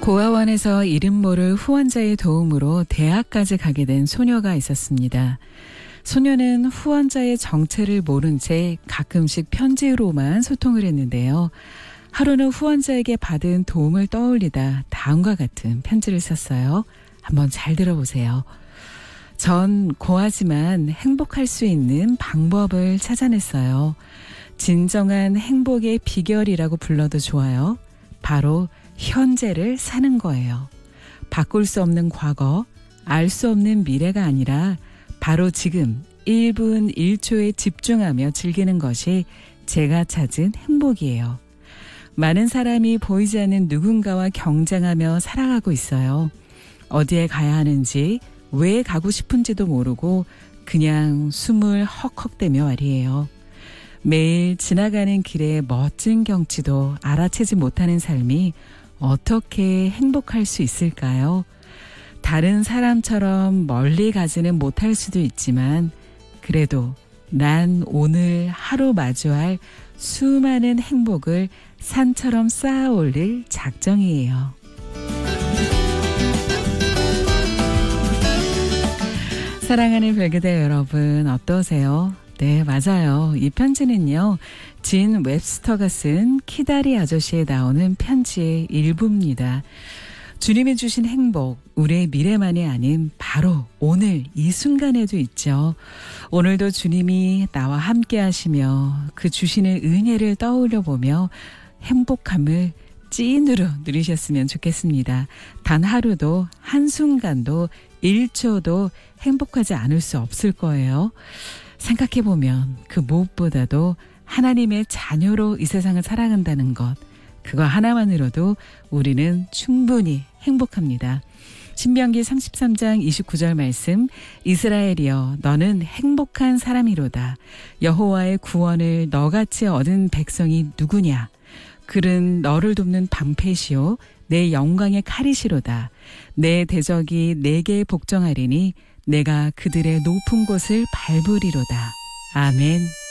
고아원에서 이름 모를 후원자의 도움으로 대학까지 가게 된 소녀가 있었습니다. 소녀는 후원자의 정체를 모른 채 가끔씩 편지로만 소통을 했는데요. 하루는 후원자에게 받은 도움을 떠올리다 다음과 같은 편지를 썼어요. 한번 잘 들어보세요. 전 고하지만 행복할 수 있는 방법을 찾아냈어요. 진정한 행복의 비결이라고 불러도 좋아요. 바로 현재를 사는 거예요. 바꿀 수 없는 과거, 알 수 없는 미래가 아니라 바로 지금 1분 1초에 집중하며 즐기는 것이 제가 찾은 행복이에요. 많은 사람이 보이지 않는 누군가와 경쟁하며 살아가고 있어요. 어디에 가야 하는지, 왜 가고 싶은지도 모르고 그냥 숨을 헉헉대며 말이에요. 매일 지나가는 길의 멋진 경치도 알아채지 못하는 삶이 어떻게 행복할 수 있을까요? 다른 사람처럼 멀리 가지는 못할 수도 있지만 그래도 난 오늘 하루 마주할 수많은 행복을 산처럼 쌓아 올릴 작정이에요. 사랑하는 별그대 여러분 어떠세요? 네, 맞아요. 이 편지는요, 진 웹스터가 쓴 키다리 아저씨에 나오는 편지의 일부입니다. 주님이 주신 행복, 우리의 미래만이 아닌 바로 오늘 이 순간에도 있죠. 오늘도 주님이 나와 함께 하시며 그 주시는 은혜를 떠올려 보며 행복함을 찐으로 누리셨으면 좋겠습니다. 단 하루도 한순간도 1초도 행복하지 않을 수 없을 거예요. 생각해보면 그 무엇보다도 하나님의 자녀로 이 세상을 살아간다는 것, 그거 하나만으로도 우리는 충분히 행복합니다. 신명기 33장 29절 말씀, 이스라엘이여 너는 행복한 사람이로다. 여호와의 구원을 너같이 얻은 백성이 누구냐? 그는 너를 돕는 방패시오 내 영광의 칼이시로다. 내 대적이 내게 복종하리니 내가 그들의 높은 곳을 밟으리로다. 아멘.